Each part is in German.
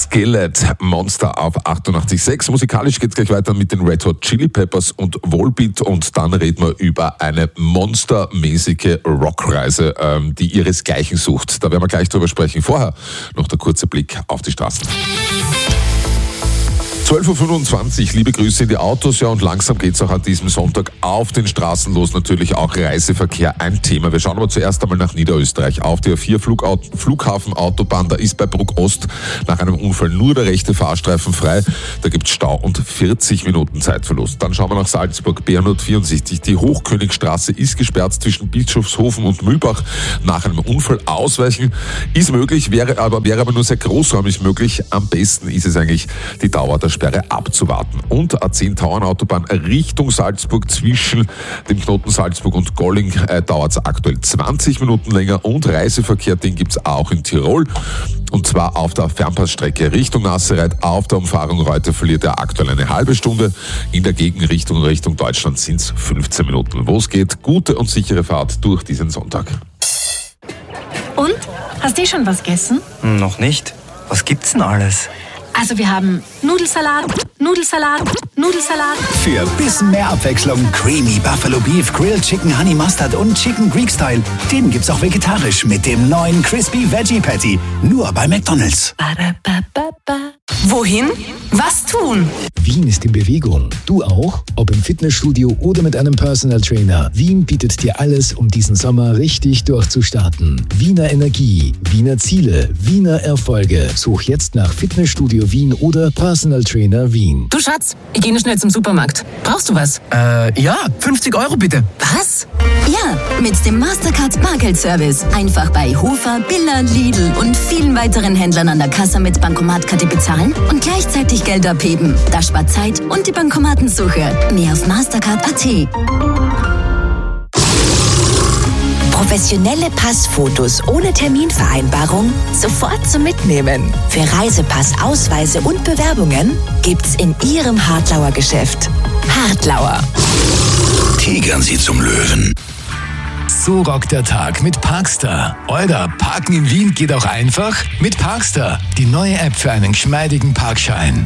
Skillet, Monster auf 88.6. Musikalisch geht's gleich weiter mit den Red Hot Chili Peppers und Volbeat und dann reden wir über eine monstermäßige Rockreise, die ihresgleichen sucht. Da werden wir gleich drüber sprechen. Vorher noch der kurze Blick auf die Straßen. 12.25 Uhr, liebe Grüße in die Autos, ja, und langsam geht's auch an diesem Sonntag auf den Straßen los, natürlich auch Reiseverkehr ein Thema. Wir schauen aber zuerst einmal nach Niederösterreich. Auf der A4 Flughafenautobahn, da ist bei Bruck Ost nach einem Unfall nur der rechte Fahrstreifen frei. Da gibt's Stau und 40 Minuten Zeitverlust. Dann schauen wir nach Salzburg, B164. Die Hochkönigstraße ist gesperrt zwischen Bischofshofen und Mühlbach. Nach einem Unfall ausweichen ist möglich, wäre aber nur sehr großräumig möglich. Am besten ist es eigentlich, die Dauer der Sperre abzuwarten. Und A10 Tauernautobahn Richtung Salzburg zwischen dem Knoten Salzburg und Golling dauert es aktuell 20 Minuten länger und Reiseverkehr, den gibt es auch in Tirol. Und zwar auf der Fernpassstrecke Richtung Nassereit auf der Umfahrung Reutte verliert er aktuell eine halbe Stunde. In der Gegenrichtung Richtung Deutschland sind es 15 Minuten. Wo es geht, gute und sichere Fahrt durch diesen Sonntag. Und? Hast du schon was gegessen? Noch nicht. Was gibt's denn alles? Also wir haben Nudelsalat. Für bisschen mehr Abwechslung Creamy Buffalo Beef, Grilled Chicken Honey Mustard und Chicken Greek Style. Den gibt's auch vegetarisch mit dem neuen Crispy Veggie Patty. Nur bei McDonald's. Wohin? Was tun? Wien ist in Bewegung. Du auch? Ob im Fitnessstudio oder mit einem Personal Trainer. Wien bietet dir alles, um diesen Sommer richtig durchzustarten. Wiener Energie, Wiener Ziele, Wiener Erfolge. Such jetzt nach Fitnessstudio Wien oder Personal Trainer Wien. Du Schatz, ich gehe nur schnell zum Supermarkt. Brauchst du was? Ja, 50 € bitte. Was? Ja, mit dem Mastercard Bargeldservice. Einfach bei Hofer, Billa, Lidl und vielen weiteren Händlern an der Kasse mit Bankomatkarte bezahlen und gleichzeitig Geld abheben. Das spart Zeit und die Bankomatensuche. Mehr auf Mastercard.at. Professionelle Passfotos ohne Terminvereinbarung sofort zum Mitnehmen. Für Reisepass, Ausweise und Bewerbungen gibt's in Ihrem Hartlauer Geschäft. Hartlauer. Tigern Sie zum Löwen. So rockt der Tag mit Parkstar. Oder Parken in Wien geht auch einfach mit Parkstar. Die neue App für einen geschmeidigen Parkschein.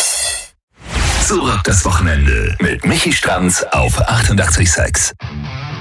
So rockt das Wochenende mit Michi Stranz auf 88.6.